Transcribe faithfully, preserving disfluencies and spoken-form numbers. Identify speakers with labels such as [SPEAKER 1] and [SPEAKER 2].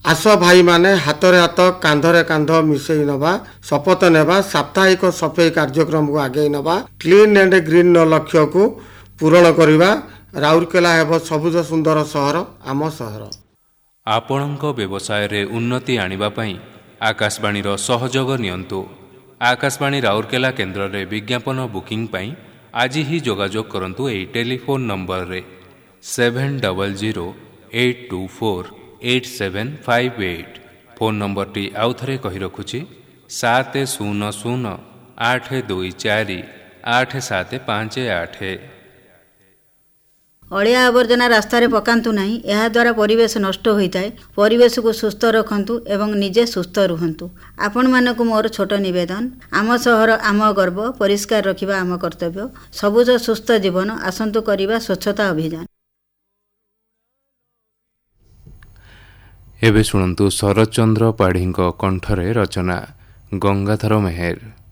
[SPEAKER 1] ଆସ ଭାଇମାନେ ହାତରେ ହାତ କାନ୍ଧରେ କାନ୍ଧ ମିଶେଇ ନେବା ଶପଥ ନେବା ସାପ୍ତାହିକ ସଫେଇ କାର୍ଯ୍ୟକ୍ରମକୁ ଆଗେଇ ନେବା କ୍ଲିନ୍ ଆଣ୍ଡ ଗ୍ରୀନ୍ର ଲକ୍ଷ୍ୟକୁ ପୂରଣ କରିବା। ରାଉରକେଲା ହେବ ସବୁଜ ସୁନ୍ଦର ସହର ଆମ ସହର।
[SPEAKER 2] ଆପଣଙ୍କ ବ୍ୟବସାୟରେ ଉନ୍ନତି ଆଣିବା ପାଇଁ ଆକାଶବାଣୀର ସହଯୋଗ ନିଅନ୍ତୁ। ଆକାଶବାଣୀ ରାଉରକେଲା କେନ୍ଦ୍ରରେ ବିଜ୍ଞାପନ ବୁକିଂ ପାଇଁ ଆଜି ହିଁ ଯୋଗାଯୋଗ କରନ୍ତୁ ଏହି ଟେଲିଫୋନ୍ ନମ୍ବରରେ seven double zero eight two four eight seven five eight. Phone ନମ୍ବରଟି ଆଉଥରେ କହି ରଖୁଛି ସାତ ଶୂନ ଶୂନ ଆଠ ଦୁଇ ଚାରି ଆଠ ସାତ ପାଞ୍ଚ ଆଠ।
[SPEAKER 3] ଅଳିଆ ଆବର୍ଜନା ରାସ୍ତାରେ ପକାନ୍ତୁ ନାହିଁ, ଏହାଦ୍ୱାରା ପରିବେଶ ନଷ୍ଟ ହୋଇଥାଏ। ପରିବେଶକୁ ସୁସ୍ଥ ରଖନ୍ତୁ ଏବଂ ନିଜେ ସୁସ୍ଥ ରୁହନ୍ତୁ। ଆପଣମାନଙ୍କୁ ମୋର ଛୋଟ ନିବେଦନ, ଆମ ସହର ଆମ ଗର୍ବ, ପରିଷ୍କାର ରଖିବା ଆମ କର୍ତ୍ତବ୍ୟ। ସବୁଜ ସୁସ୍ଥ ଜୀବନ, ଆସନ୍ତୁ କରିବା ସ୍ୱଚ୍ଛତା ଅଭିଯାନ।
[SPEAKER 2] ଏବେ ଶୁଣନ୍ତୁ ଶରତ ଚନ୍ଦ୍ର ପାଢ଼ୀଙ୍କ କଣ୍ଠରେ ରଚନା ଗଙ୍ଗାଧର ମେହେର।